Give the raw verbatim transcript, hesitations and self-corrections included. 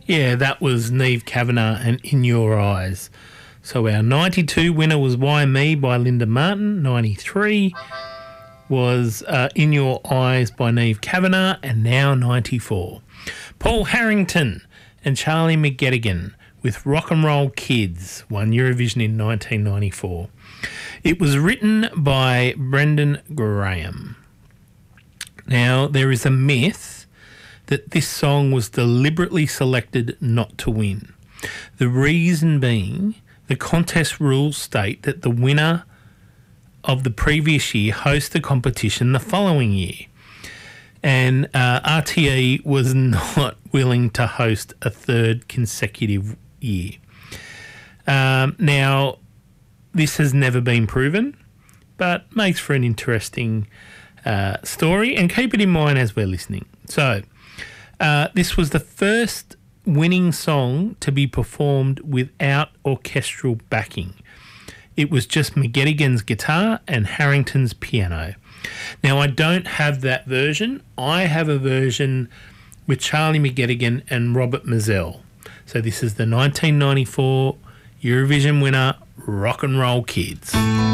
Yeah, that was Niamh Kavanagh and In Your Eyes. So our ninety-two winner was Why Me by Linda Martin. ninety-three was uh, In Your Eyes by Niamh Kavanagh. And now ninety-four. Paul Harrington and Charlie McGettigan with Rock and Roll Kids won Eurovision in nineteen ninety-four. It was written by Brendan Graham. Now, there is a myth that this song was deliberately selected not to win. The reason being, the contest rules state that the winner of the previous year hosts the competition the following year. And uh, R T E was not willing to host a third consecutive year. Um, now, this has never been proven, but makes for an interesting uh, story, and keep it in mind as we're listening. So, uh, this was the first winning song to be performed without orchestral backing. It was just McGettigan's guitar and Harrington's piano. Now, I don't have that version. I have a version with Charlie McGettigan and Robert Mazzell. So this is the nineteen ninety-four Eurovision winner, Rock and Roll Kids.